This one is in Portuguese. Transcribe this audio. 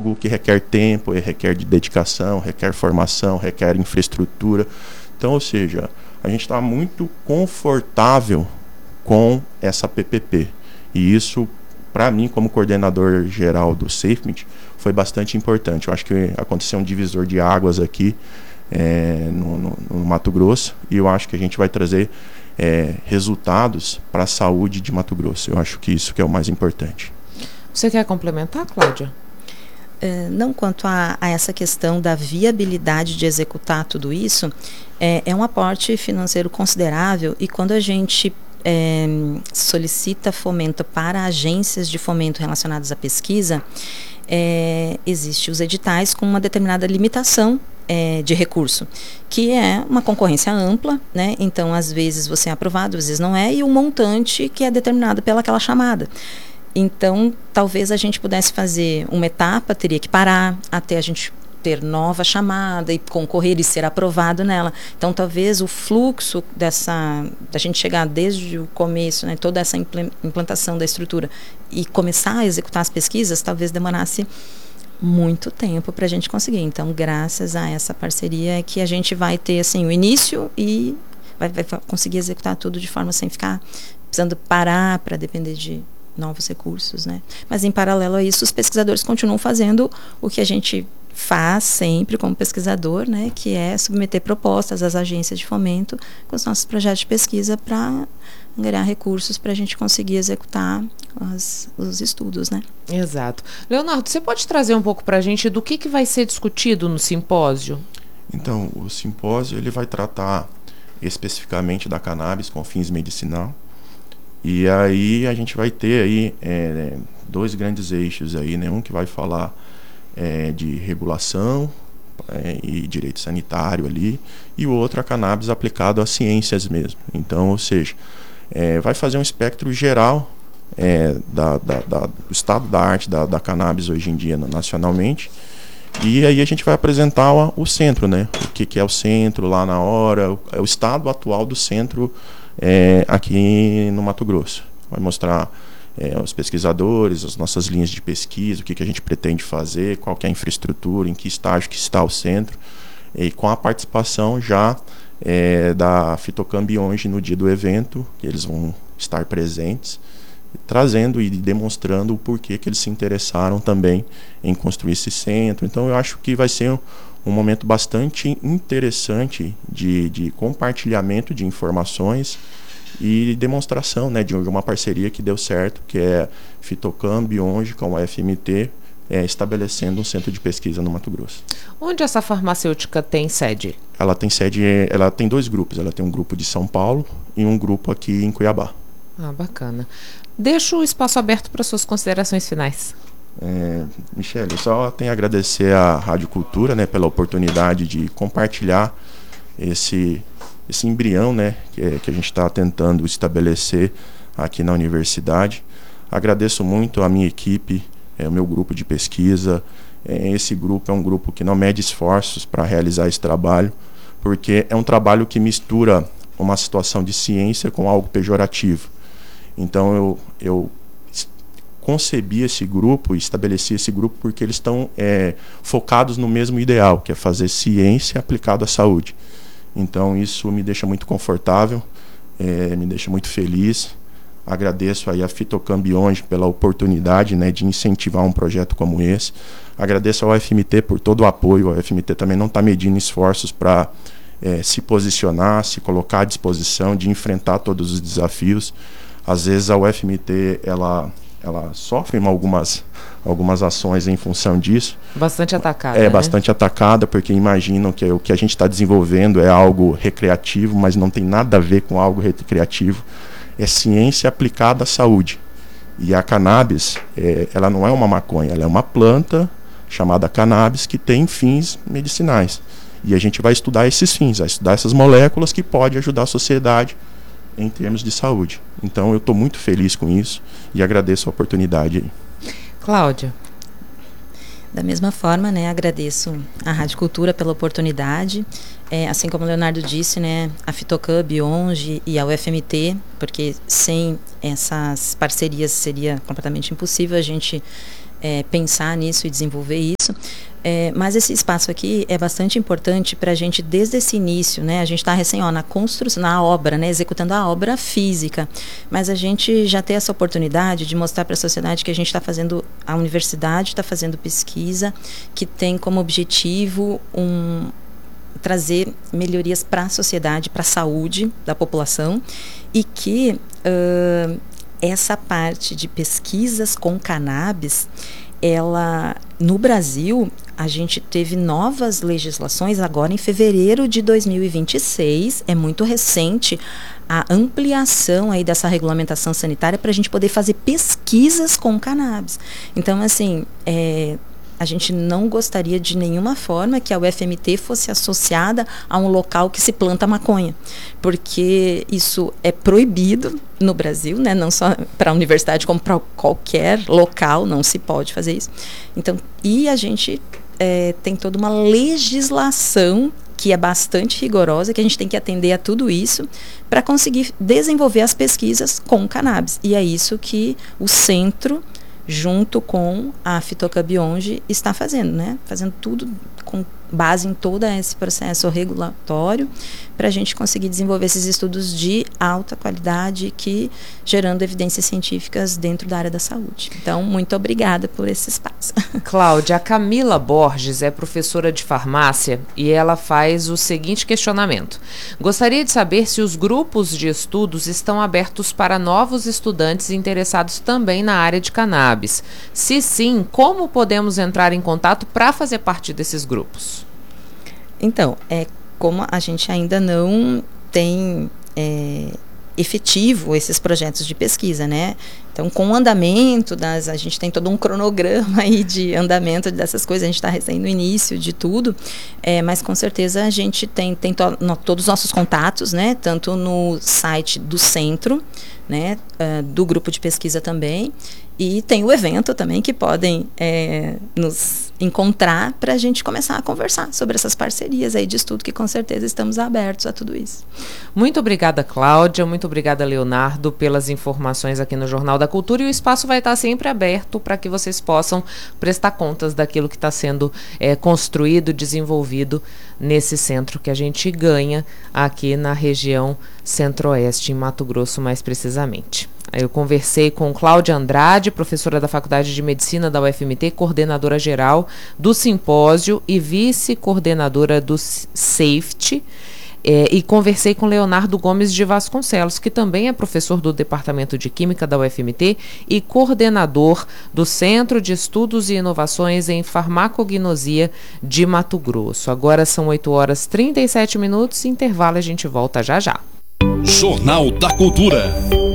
algo que requer tempo, requer de dedicação, requer formação, requer infraestrutura. Então, ou seja, a gente está muito confortável com essa PPP. E isso, para mim, como coordenador geral do SafeMint, foi bastante importante. Eu acho que aconteceu um divisor de águas aqui no Mato Grosso, e eu acho que a gente vai trazer resultados para a saúde de Mato Grosso. Eu acho que isso que é o mais importante. Você quer complementar, Cláudia? Não, quanto a essa questão da viabilidade de executar tudo isso, é um aporte financeiro considerável, e quando a gente solicita fomento para agências de fomento relacionadas à pesquisa, existem os editais com uma determinada limitação de recurso, que é uma concorrência ampla, né? Então, às vezes você é aprovado, às vezes não é, e o montante que é determinado pelaquela chamada. Então, talvez a gente pudesse fazer uma etapa, teria que parar até a gente ter nova chamada e concorrer e ser aprovado nela. Então, talvez o fluxo da gente chegar desde o começo, né, toda essa implantação da estrutura e começar a executar as pesquisas, talvez demorasse muito tempo para a gente conseguir. Então, graças a essa parceria que a gente vai ter assim, o início e vai conseguir executar tudo de forma sem ficar precisando parar para depender de novos recursos, né? Mas em paralelo a isso, os pesquisadores continuam fazendo o que a gente faz sempre como pesquisador, né? Que é submeter propostas às agências de fomento com os nossos projetos de pesquisa para ganhar recursos para a gente conseguir executar os estudos, né? Exato. Leonardo, você pode trazer um pouco para a gente do que vai ser discutido no simpósio? Então, o simpósio ele vai tratar especificamente da cannabis com fins medicinal. E aí a gente vai ter aí dois grandes eixos aí, né? Um que vai falar de regulação e direito sanitário ali, e o outro a cannabis aplicado às ciências mesmo. Então, ou seja, vai fazer um espectro geral do estado da arte da cannabis hoje em dia nacionalmente. E aí a gente vai apresentar o centro, né? O que é o centro lá na hora, o estado atual do centro aqui no Mato Grosso. Vai mostrar os pesquisadores, as nossas linhas de pesquisa, o que a gente pretende fazer, qual que é a infraestrutura, em que estágio que está o centro, e com a participação já da Fitocambion no dia do evento, que eles vão estar presentes, trazendo e demonstrando o porquê que eles se interessaram também em construir esse centro. Então eu acho que vai ser um momento bastante interessante de compartilhamento de informações e demonstração, né, de uma parceria que deu certo, que é Fitocambion com a FMT, estabelecendo um centro de pesquisa no Mato Grosso. Onde essa farmacêutica tem sede? Ela tem dois grupos, ela tem um grupo de São Paulo e um grupo aqui em Cuiabá. Ah, bacana. Deixo o espaço aberto para suas considerações finais. Michele, eu só tenho a agradecer à Rádio Cultura, né, pela oportunidade de compartilhar esse embrião, né, que a gente está tentando estabelecer aqui na universidade. Agradeço muito a minha equipe, o meu grupo de pesquisa. Esse grupo é um grupo que não mede esforços para realizar esse trabalho, porque é um trabalho que mistura uma situação de ciência com algo pejorativo. Então eu concebi esse grupo e estabeleci esse grupo porque eles estão focados no mesmo ideal, que é fazer ciência aplicada à saúde. Então isso me deixa muito confortável, me deixa muito feliz. Agradeço aí a Fitocambion pela oportunidade, né, de incentivar um projeto como esse. Agradeço ao FMT por todo o apoio. A FMT também não está medindo esforços para se posicionar, se colocar à disposição de enfrentar todos os desafios. Às vezes a UFMT ela sofre algumas ações em função disso. Bastante atacada. Né? Bastante atacada, porque imaginam que o que a gente está desenvolvendo é algo recreativo, mas não tem nada a ver com algo recreativo. É ciência aplicada à saúde. E a cannabis, ela não é uma maconha, ela é uma planta chamada cannabis que tem fins medicinais. E a gente vai estudar esses fins, vai estudar essas moléculas que podem ajudar a sociedade em termos de saúde. Então eu estou muito feliz com isso e agradeço a oportunidade aí. Cláudia. Da mesma forma, né, agradeço à Rádio Cultura pela oportunidade, assim como o Leonardo disse, né, a Fitocambion e a UFMT, porque sem essas parcerias seria completamente impossível a gente pensar nisso e desenvolver isso. Mas esse espaço aqui é bastante importante para a gente desde esse início, né? A gente está recém na construção, na obra, né? Executando a obra física, mas a gente já tem essa oportunidade de mostrar para a sociedade que a gente está fazendo, a universidade está fazendo pesquisa que tem como objetivo trazer melhorias para a sociedade, para a saúde da população, e que essa parte de pesquisas com cannabis, no Brasil, a gente teve novas legislações agora em fevereiro de 2026, é muito recente a ampliação aí dessa regulamentação sanitária para a gente poder fazer pesquisas com cannabis. Então, assim, a gente não gostaria de nenhuma forma que a UFMT fosse associada a um local que se planta maconha, porque isso é proibido no Brasil, né? Não só para a universidade, como para qualquer local, não se pode fazer isso. Então, e a gente tem toda uma legislação que é bastante rigorosa, que a gente tem que atender a tudo isso para conseguir desenvolver as pesquisas com cannabis. E é isso que o centro, junto com a Fitocabionge, está fazendo, né? Fazendo tudo com base em todo esse processo regulatório para a gente conseguir desenvolver esses estudos de alta qualidade gerando evidências científicas dentro da área da saúde. Então, muito obrigada por esse espaço. Cláudia, a Camila Borges é professora de farmácia e ela faz o seguinte questionamento. Gostaria de saber se os grupos de estudos estão abertos para novos estudantes interessados também na área de cannabis. Se sim, como podemos entrar em contato para fazer parte desses grupos? Então, como a gente ainda não tem efetivo esses projetos de pesquisa, né? Então, com o andamento a gente tem todo um cronograma aí de andamento dessas coisas, a gente está recém no início de tudo, mas com certeza a gente tem todos os nossos contatos, né? Tanto no site do centro, né? Do grupo de pesquisa também, e tem o evento também que podem nos encontrar para a gente começar a conversar sobre essas parcerias aí de estudo, que com certeza estamos abertos a tudo isso. Muito obrigada, Cláudia, muito obrigada, Leonardo, pelas informações aqui no Jornal da Cultura, e o espaço vai estar sempre aberto para que vocês possam prestar contas daquilo que está sendo construído, desenvolvido nesse centro que a gente ganha aqui na região centro-oeste, em Mato Grosso mais precisamente. Eu conversei com Cláudia Andrade, professora da Faculdade de Medicina da UFMT, coordenadora geral do simpósio e vice-coordenadora do SAFETY, e conversei com Leonardo Gomes de Vasconcelos, que também é professor do Departamento de Química da UFMT e coordenador do Centro de Estudos e Inovações em Farmacognosia de Mato Grosso. Agora são 8h37, intervalo, a gente volta já já. Jornal da Cultura.